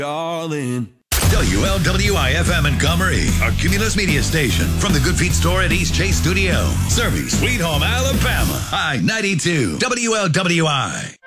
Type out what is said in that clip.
darling. WLWI-FM Montgomery, our Cumulus media station. From the Good Feet store at East Chase Studio. Serving Sweet Home, Alabama. I-92, WLWI.